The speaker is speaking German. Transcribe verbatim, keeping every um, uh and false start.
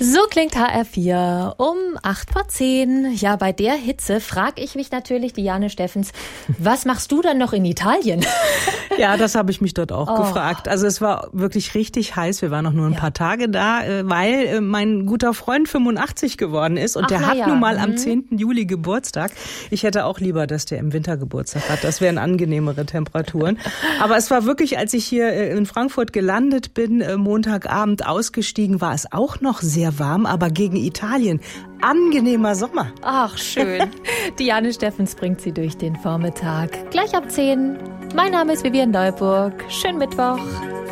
So klingt H R vier um acht vor zehn. Ja, bei der Hitze frage ich mich natürlich, Diane Steffens, was machst du dann noch in Italien? Ja, das habe ich mich dort auch Oh. gefragt. Also es war wirklich richtig heiß. Wir waren noch nur ein Ja. paar Tage da, weil mein guter Freund fünfundachtzig geworden ist und Ach, der na hat ja. nun mal hm. am zehnten Juli Geburtstag. Ich hätte auch lieber, dass der im Winter Geburtstag hat. Das wären angenehmere Temperaturen. Aber es war wirklich, als ich hier in Frankfurt gelandet bin, Montagabend ausgestiegen, war es auch noch sehr warm, aber gegen Italien angenehmer Sommer. Ach, schön. Diane Steffens bringt sie durch den Vormittag. Gleich ab zehn. Mein Name ist Vivian Neuburg. Schönen Mittwoch.